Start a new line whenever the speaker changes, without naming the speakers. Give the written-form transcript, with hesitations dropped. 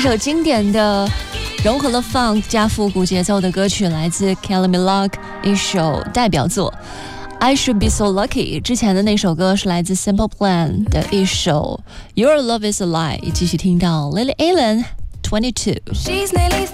首经典的融合了 funk 加复古节奏的歌曲，来自 Kylie Minogue 一首代表作 I Should Be So Lucky。 之前的那首歌是来自 Simple Plan 的一首 Your Love Is a Lie。 继续听到 Lily Allen 22。